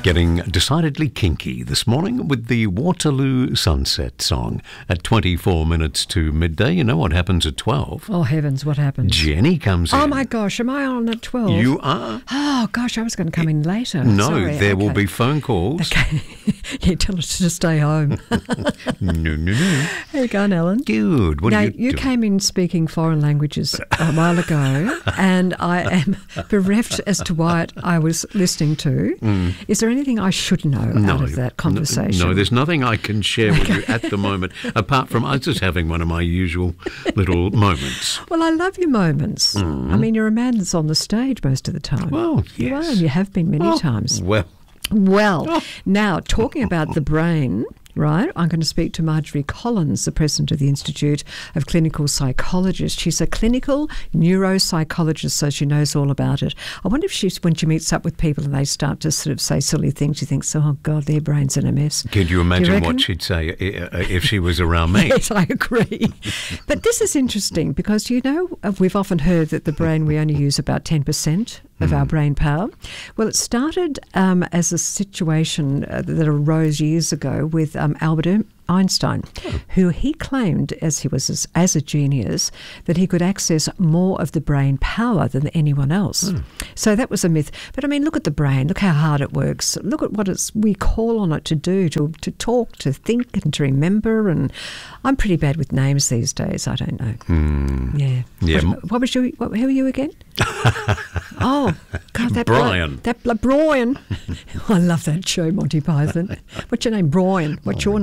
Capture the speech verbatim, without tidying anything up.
Getting decidedly kinky this morning with the Waterloo Sunset song at twenty-four minutes to midday. You know what happens at twelve? Oh, heavens, what happens? Jenny comes in. Oh, my gosh, am I on at twelve? You are? Oh, gosh, I was going to come in later. No, Sorry. there okay. will be phone calls. Okay. You tell us to stay home. no, no, no. How you going, Alan? Good. What now, are you you doing? came in speaking foreign languages a while ago, and I am bereft as to what I was listening to. Mm. Is there anything I should know no, out of that conversation? No, no, there's nothing I can share with you at the moment, apart from I was just having one of my usual little moments. Well, I love your moments. Mm. I mean, you're a man that's on the stage most of the time. Well, yes. You are, and you have been many oh, times. Well. Well, oh. now, talking about the brain, right, I'm going to speak to Marjorie Collins, the president of the Institute of Clinical Psychologists. She's a clinical neuropsychologist, so she knows all about it. I wonder if she's, when she meets up with people and they start to sort of say silly things, she thinks, oh, God, their brain's in a mess. Could you imagine you what she'd say if she was around me? Yes, I agree. But this is interesting because, you know, we've often heard that the brain, we only use about ten percent of mm. our brain power. Well, it started um, as a situation uh, that arose years ago with um, Albert Einstein, oh. who he claimed, as he was as, as a genius, that he could access more of the brain power than anyone else. Mm. So that was a myth. But I mean, look at the brain. Look how hard it works. Look at what it's we call on it to do, to to talk, to think, and to remember. And I'm pretty bad with names these days. I don't know. Mm. Yeah. Yeah. What, what was you? What, who were you again? Oh, God, that Brian. Blood, that blood, Brian. I love that show, Monty Python. What's your name, Brian? What's your name?